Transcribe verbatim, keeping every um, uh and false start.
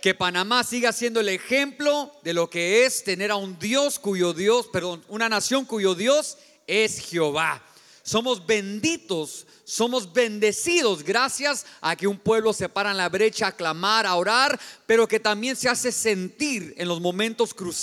Que Panamá siga siendo el ejemplo de lo que es tener a un Dios cuyo Dios, perdón, una nación cuyo Dios es Jehová. Somos benditos, somos bendecidos gracias a que un pueblo se para en la brecha a clamar, a orar, pero que también se hace sentir en los momentos cruciales